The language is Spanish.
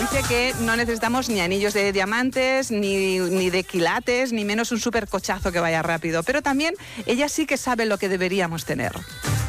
dice que no necesitamos ni anillos de diamantes, ni de quilates, ni menos un supercochazo que vaya rápido. Pero también ella sí que sabe lo que deberíamos tener.